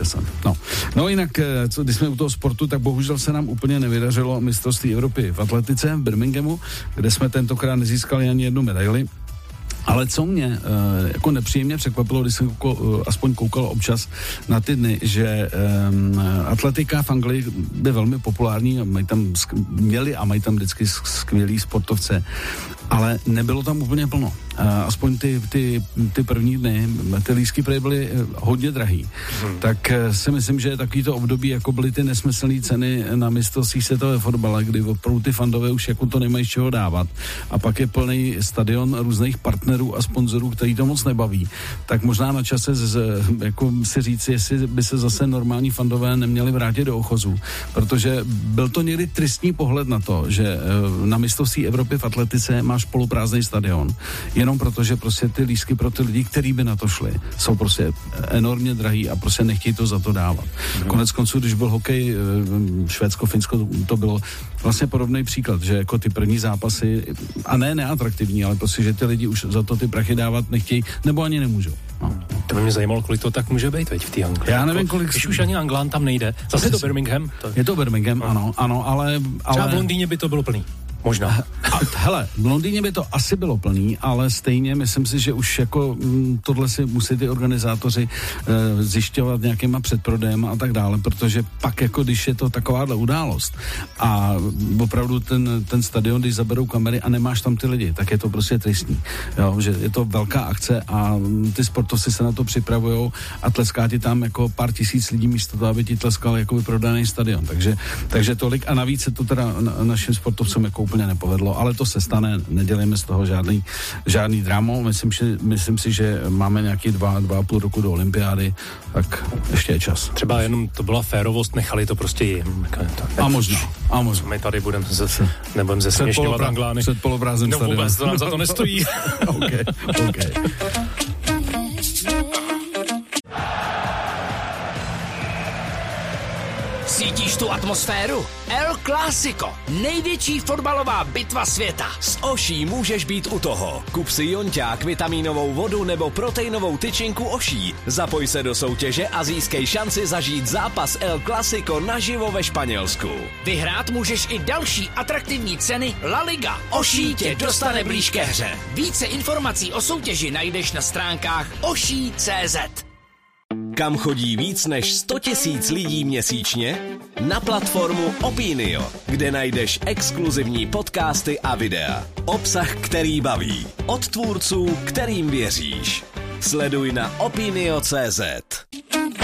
No jinak, když jsme u toho sportu, tak bohužel se nám úplně nevydařilo mistrovství Evropy v atletice v Birminghamu, kde jsme tentokrát nezískali ani jednu medaili. Ale co mě jako nepříjemně překvapilo, když jsem aspoň koukal občas na ty dny, že atletika v Anglii je velmi populární, měli a mají tam vždycky skvělý sportovce, ale nebylo tam úplně plno. Aspoň ty první dny, ty lístky byly hodně drahý. Tak si myslím, že takovýto období, jako byly ty nesmyslné ceny na mistrovství světové fotbale, kdy opravdu ty fandové už jako to nemají z čeho dávat. A pak je plný stadion různých partnerů a sponzorů, který to moc nebaví. Tak možná na čase jako si říct, jestli by se zase normální fandové neměli vrátit do ochozu. Protože byl to někdy tristní pohled na to, že na mistrovství Evropy v atletice máš poloprázdný stadion. Jenom protože prostě ty lístky pro ty lidi, kteří by na to šli, jsou prostě enormně drahý a prostě nechtějí to za to dávat. Konec konců, když byl hokej Švédsko, Finsko, to bylo vlastně podobný příklad, že jako ty první zápasy, a ne neatraktivní, ale prostě, že ty lidi už za to ty prachy dávat nechtějí, nebo ani nemůžou. No. To by mě zajímalo, kolik to tak může být teď v té Anglii. Já nevím, kolik... Když už ani Anglán tam nejde. Zase to Birmingham? Je to Birmingham, ano, ale... Třeba v Londýně by to bylo plný. Možná. Hele, v Londýně by to asi bylo plný, ale stejně myslím si, že už jako tohle si musí ty organizátoři zjišťovat nějakýma předprodejem a tak dále, protože pak jako když je to takováhle událost a opravdu ten stadion, když zaberou kamery a nemáš tam ty lidi, tak je to prostě tristní. Jo, že je to velká akce a ty sportovci se na to připravujou a tleská ti tam jako pár tisíc lidí místo toho, aby ti tleskal jako vyprodaný stadion. Takže tolik a navíc se to teda našim sportovcům jako úplně nepovedlo, ale to se stane, nedělejme z toho žádný drámo. Myslím si, že máme nějaký 2,5 roku do olympiády, tak ještě je čas. Třeba jenom to byla férovost, nechali to prostě jim. A možná. My tady budeme zesměšňovat Anglány. Před polobrázem stadionu. No vůbec, to nám za to nestojí. Okay. Cítíš tu atmosféru? El Clásico, největší fotbalová bitva světa. S Oší můžeš být u toho. Kup si jonťák, vitamínovou vodu nebo proteinovou tyčinku Oší. Zapoj se do soutěže a získej šanci zažít zápas El Clásico naživo ve Španělsku. Vyhrát můžeš i další atraktivní ceny La Liga. Oší tě dostane blíž ke hře. Více informací o soutěži najdeš na stránkách oší.cz. Kam chodí víc než 100 000 lidí měsíčně? Na platformu Opinio, kde najdeš exkluzivní podcasty a videa. Obsah, který baví. Od tvůrců, kterým věříš. Sleduj na opinio.cz.